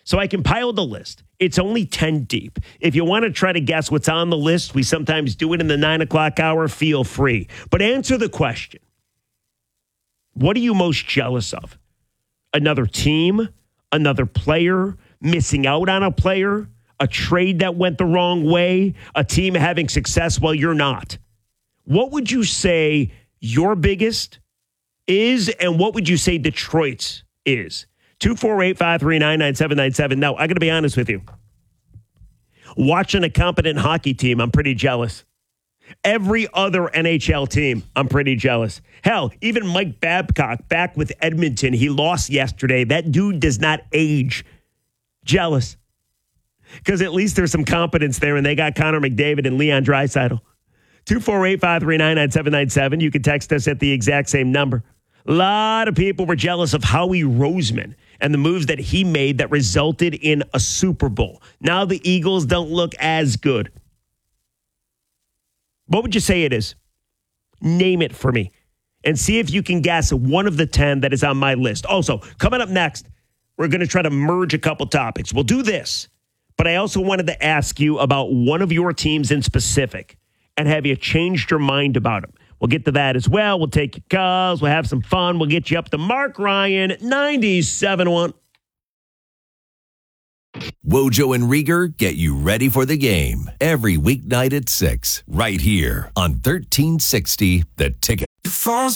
So I compiled the list. It's only 10 deep. If you want to try to guess what's on the list, we sometimes do it in the 9 o'clock hour. Feel free. But answer the question. What are you most jealous of? Another team? Another player? Missing out on a player? A trade that went the wrong way? A team having success while you're not? What would you say your biggest is, and what would you say Detroit's is? 248-539-9797. Now, I got to be honest with you. Watching a competent hockey team, I'm pretty jealous. Every other NHL team, I'm pretty jealous. Hell, even Mike Babcock back with Edmonton, he lost yesterday. That dude does not age. Jealous. Because at least there's some competence there, and they got Connor McDavid and Leon Draisaitl. 248-539-9797. You can text us at the exact same number. A lot of people were jealous of Howie Roseman and the moves that he made that resulted in a Super Bowl. Now the Eagles don't look as good. What would you say it is? Name it for me and see if you can guess one of the 10 that is on my list. Also, coming up next, we're going to try to merge a couple topics. We'll do this, but I also wanted to ask you about one of your teams in specific and have you changed your mind about them? We'll get to that as well. We'll take your calls. We'll have some fun. We'll get you up to Mark Ryan, 97.1. Wojo and Rieger get you ready for the game every weeknight at 6, right here on 1360 The Ticket. The phone's